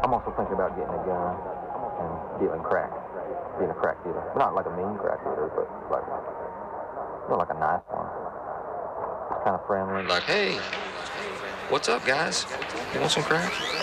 I'm also thinking about getting a gun and dealing crack, being a crack dealer. Not like a mean crack dealer, but like, like a nice one. It's kind of friendly. Like, hey, what's up, guys? You want some crack?